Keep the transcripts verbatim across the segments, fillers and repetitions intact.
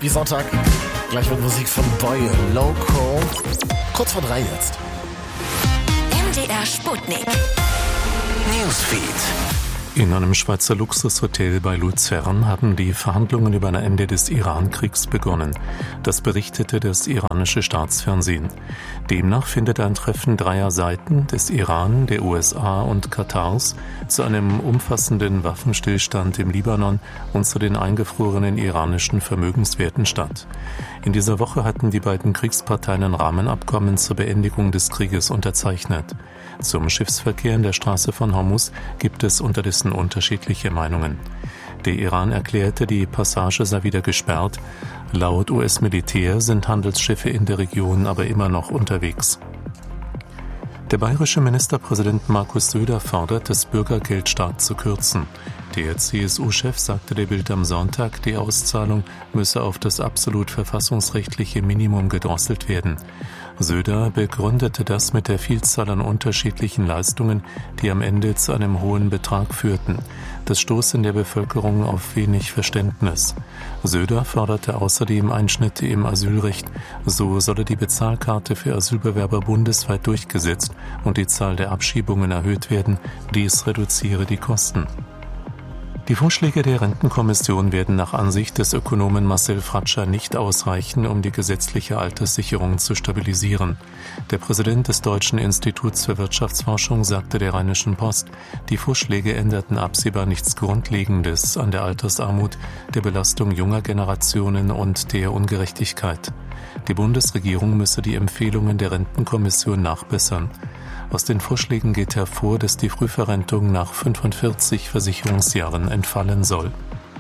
Sonntag. Gleich mit Musik von Boy Loco. Kurz vor drei jetzt. M D R Sputnik. Newsfeed. In einem Schweizer Luxushotel bei Luzern haben die Verhandlungen über ein Ende des Iran-Kriegs begonnen. Das berichtete das iranische Staatsfernsehen. Demnach findet ein Treffen dreier Seiten, des Iran, der U S A und Katars, zu einem umfassenden Waffenstillstand im Libanon und zu den eingefrorenen iranischen Vermögenswerten statt. In dieser Woche hatten die beiden Kriegsparteien ein Rahmenabkommen zur Beendigung des Krieges unterzeichnet. Zum Schiffsverkehr in der Straße von Hormuz gibt es unterdessen unterschiedliche Meinungen. Der Iran erklärte, die Passage sei wieder gesperrt. Laut U S-Militär sind Handelsschiffe in der Region aber immer noch unterwegs. Der bayerische Ministerpräsident Markus Söder fordert, das Bürgergeld stark zu kürzen. Der C S U-Chef sagte der Bild am Sonntag, die Auszahlung müsse auf das absolut verfassungsrechtliche Minimum gedrosselt werden. Söder begründete das mit der Vielzahl an unterschiedlichen Leistungen, die am Ende zu einem hohen Betrag führten. Das stoße in der Bevölkerung auf wenig Verständnis. Söder forderte außerdem Einschnitte im Asylrecht. So solle die Bezahlkarte für Asylbewerber bundesweit durchgesetzt und die Zahl der Abschiebungen erhöht werden. Dies reduziere die Kosten. Die Vorschläge der Rentenkommission werden nach Ansicht des Ökonomen Marcel Fratscher nicht ausreichen, um die gesetzliche Alterssicherung zu stabilisieren. Der Präsident des Deutschen Instituts für Wirtschaftsforschung sagte der Rheinischen Post, die Vorschläge änderten absehbar nichts Grundlegendes an der Altersarmut, der Belastung junger Generationen und der Ungerechtigkeit. Die Bundesregierung müsse die Empfehlungen der Rentenkommission nachbessern. Aus den Vorschlägen geht hervor, dass die Frühverrentung nach fünfundvierzig Versicherungsjahren entfallen soll.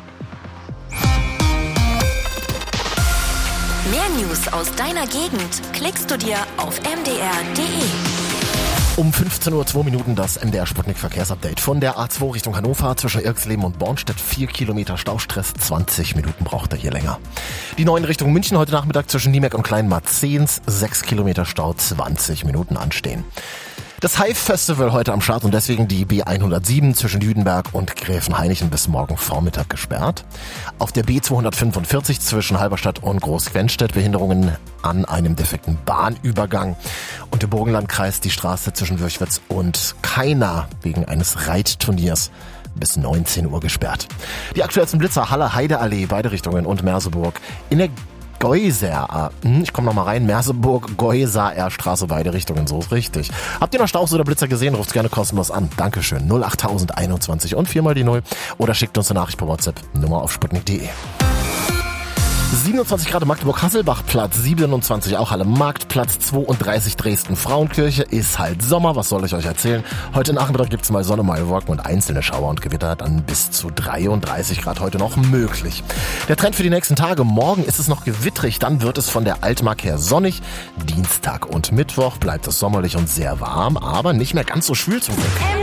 Mehr News aus deiner Gegend klickst du dir auf m d r punkt d e. Um fünfzehn Uhr zwei Minuten das M D R Sputnik Verkehrsupdate. Von der A zwei Richtung Hannover zwischen Irxleben und Bornstedt vier Kilometer Staustress, zwanzig Minuten braucht er hier länger. Die neun Richtung München heute Nachmittag zwischen Niemek und Kleinmarzehns, sechs Kilometer Stau, zwanzig Minuten anstehen. Das Hive Festival heute am Start und deswegen die B hundertsieben zwischen Lüdenberg und Gräfenhainichen bis morgen Vormittag gesperrt. Auf der B zweihundertfünfundvierzig zwischen Halberstadt und Großquenstedt Behinderungen an einem defekten Bahnübergang. Und im Burgenlandkreis die Straße zwischen Würchwitz und Kaina wegen eines Reitturniers bis neunzehn Uhr gesperrt. Die aktuellsten Blitzer Halle, Heideallee, beide Richtungen und Merseburg. In der Geuser, ich komme nochmal rein, Merseburg, Geuser, R-Straße, beide Richtungen, so ist richtig. Habt ihr noch Staus oder Blitzer gesehen? Ruft gerne kostenlos an. Dankeschön. null acht einundzwanzig und viermal die null oder schickt uns eine Nachricht per WhatsApp. Nummer auf sputnik punkt d e. siebenundzwanzig Grad Magdeburg-Hasselbach-Platz, siebenundzwanzig auch Halle Marktplatz, zweiunddreißig Dresden-Frauenkirche, ist halt Sommer, was soll ich euch erzählen? Heute Nachmittag gibt's mal Sonne, mal Wolken und einzelne Schauer und Gewitter, dann bis zu dreiunddreißig Grad heute noch möglich. Der Trend für die nächsten Tage, morgen ist es noch gewittrig, dann wird es von der Altmark her sonnig, Dienstag und Mittwoch bleibt es sommerlich und sehr warm, aber nicht mehr ganz so schwül zum Glück.